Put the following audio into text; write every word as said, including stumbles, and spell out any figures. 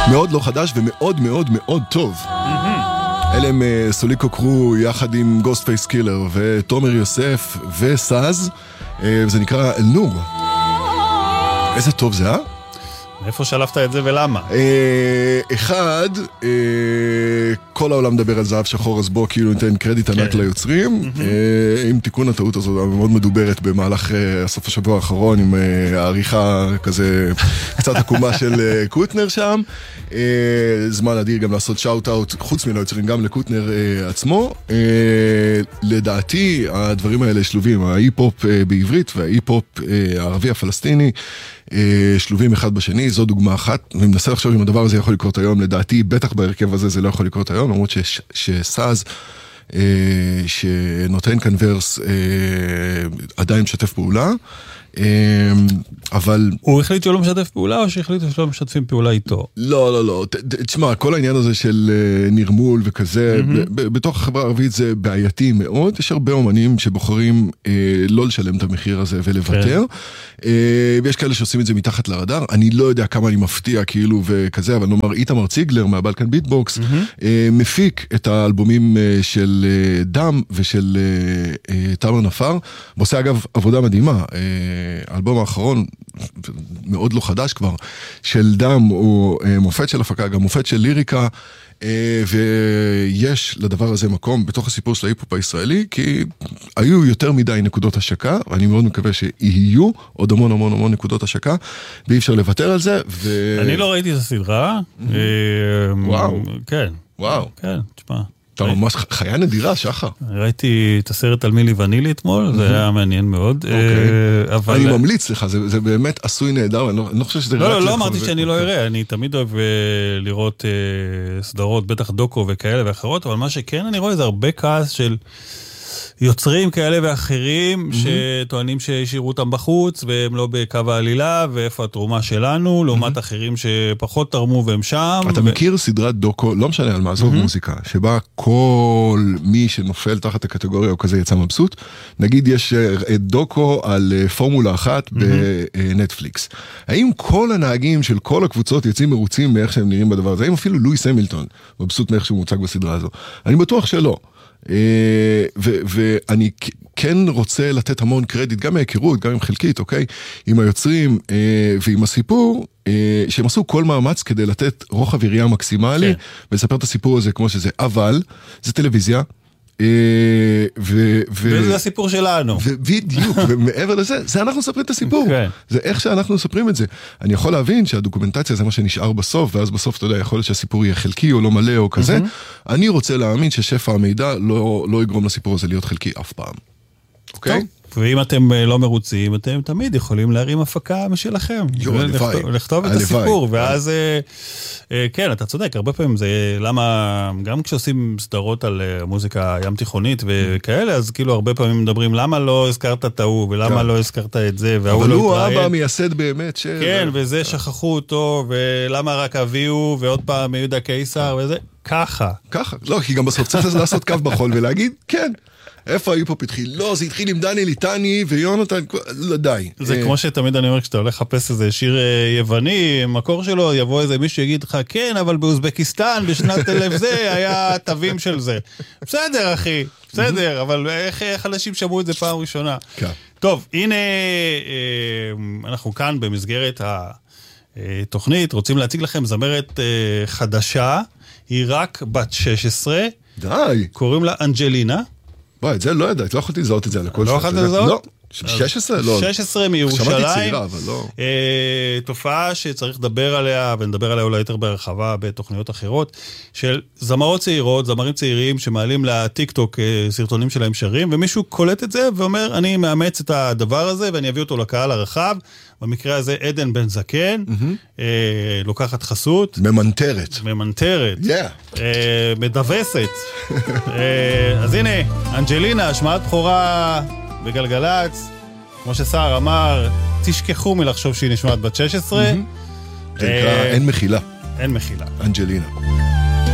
מאוד לא חדש ומאוד מאוד מאוד טוב. אלה הם סוליקו קרו יחד עם גוסט פייס קילר ותומר יוסף וסאז, וזה נקרא אלנור. איזה טוב זה, אה? איפה שלפת את זה ולמה? אחד, כל העולם מדבר על זהב שחור, אז בוא כאילו ניתן קרדיט ענק ליוצרים, עם תיקון הטעות הזו מאוד מדוברת במהלך הסוף השבוע האחרון, עם העריכה כזה קצת עקומה של קוטנר שם. זמן אדיר גם לעשות שאוט-אוט, חוץ מליוצרים גם לקוטנר עצמו. לדעתי הדברים האלה שלובים, ההיפ-הופ בעברית וההיפ-הופ הערבי הפלסטיני, שלובים אחד בשני, זו דוגמה אחת. אני מנסה לחשוב אם הדבר הזה יכול לקרות היום, לדעתי בטח בהרכב הזה זה לא יכול לקרות היום, למרות שסאז שנותן כאן ורס עדיין משתף פעולה, אבל... הוא החליט שהוא לא משתף פעולה, או שהחליט שלא משתפים פעולה איתו? לא, לא, לא. תשמע, כל העניין הזה של נרמול וכזה, בתוך החברה הערבית זה בעייתי מאוד. יש הרבה אומנים שבוחרים לא לשלם את המחיר הזה ולוותר. ויש כאלה שעושים את זה מתחת לרדאר. אני לא יודע כמה אני מפתיע כאילו וכזה, אבל נאמר, איתמר ציגלר מהבלקן ביטבוקס, מפיק את האלבומים של דם ושל תמר נפר, ועושה אגב עבודה מדהימה. האלבום האחרון, מאוד לא חדש כבר, של דם, הוא מופת של הפקה, גם מופת של ליריקה, ויש לדבר הזה מקום בתוך הסיפור של ההיפ-הופ הישראלי, כי היו יותר מדי נקודות השקה, ואני מאוד מקווה שיהיו עוד המון המון המון נקודות השקה, ואי אפשר לוותר על זה. אני לא ראיתי את הסדרה. וואו. כן. וואו. כן, תשמע. אתה ממש חיה נדירה, שחר. ראיתי את הסרט על מילי ונילי אתמול, זה היה מעניין מאוד. אני ממליץ לך, זה באמת עשוי נהדר, אני לא חושב שזה... לא, לא אמרתי שאני לא אראה, אני תמיד אוהב לראות סדרות, בטח דוקו וכאלה ואחרות, אבל מה שכן אני רואה זה הרבה כעס של יוצרים כאלה ואחרים שטוענים שהשאירו אותם בחוץ והם לא בקו העלילה, ואיפה התרומה שלנו לעומת אחרים שפחות תרמו והם שם. אתה מכיר סדרת דוקו, לא משנה על מה, זו מוזיקה, שבה כל מי שנופל תחת הקטגוריה או כזה יצא מבסוט. נגיד יש דוקו על פורמולה אחת בנטפליקס. האם כל הנהגים של כל הקבוצות יוצאים מרוצים מאיך שהם נראים בדבר הזה? האם אפילו לואיס המילטון מבסוט מאיך שהוא מוצג בסדרה הזו? אני בטוח שלא. ואני כן רוצה לתת המון קרדיט, גם מהיכרות, גם עם חלקית, אוקיי? עם היוצרים ועם הסיפור, שהם עשו כל מאמץ כדי לתת רוחב יריעה מקסימלי, ולספר את הסיפור הזה כמו שזה, אבל זה טלוויזיה, וזה הסיפור שלנו. בדיוק, ומעבר לזה, זה אנחנו מספרים את הסיפור. זה איך שאנחנו מספרים את זה. אני יכול להבין שהדוקומנטציה זה מה שנשאר בסוף, ואז בסוף, אתה יודע, יכול להיות שהסיפור יהיה חלקי או לא מלא או כזה. אני רוצה להאמין ששפע המידע לא יגרום לסיפור הזה להיות חלקי אף פעם. אוקיי? ואם אתם לא מרוצים, אתם תמיד יכולים להרים הפקה משלכם. לכתוב את הסיפור, ואז, כן, אתה צודק, הרבה פעמים זה, למה, גם כשעושים סדרות על מוזיקה ים תיכונית וכאלה, אז כאילו הרבה פעמים מדברים, למה לא הזכרת את ההוא, ולמה לא הזכרת את זה, אבל הוא האבא מייסד באמת ש... כן, וזה שכחו אותו, ולמה רק אביהו, ועוד פעם יהודה קיסר, וזה, ככה. ככה, לא, כי גם בסוף צריך לעשות קו בחול ולהגיד, כן. איפה ההיפ-הופ התחיל? לא, זה התחיל עם דני ליטני ויונתן, לא די. זה כמו שתמיד אני אומר, כשאתה הולך לחפש איזה שיר יווני, מקור שלו, יבוא איזה מישהו יגיד לך, כן, אבל באוזבקיסטן בשנת אלף זה היה תווים של זה. בסדר, אחי, בסדר, אבל איך אנשים שמעו את זה פעם ראשונה? טוב, הנה, אנחנו כאן במסגרת התוכנית, רוצים להציג לכם זמרת חדשה, היא רק בת שש עשרה. די. קוראים לה אנג'לינה. וואי, את זה לא ידעת, לא יכולתי לזהות את זה על הכל. לא יכולתי לזהות? לא. שש עשרה? לא. שש עשרה מירושלים. שמעתי צעירה, אבל לא. תופעה שצריך לדבר עליה, ונדבר עליה אולי יותר ברחבה בתוכניות אחרות, של זמרות צעירות, זמרים צעירים שמעלים לטיק טוק סרטונים שלהם שרים, ומישהו קולט את זה ואומר, אני מאמץ את הדבר הזה, ואני אביא אותו לקהל הרחב. במקרה הזה עדן בן זקן, לוקחת חסות. ממנטרת. ממנטרת. מדווסת. אז הנה, אנג'לינה, השמעת בכורה בגלגלץ, כמו שסער אמר, תשכחו מלחשוב שהיא נשמעת בת שש עשרה. זה נקרא אין מחילה. אין מחילה. אנג'לינה.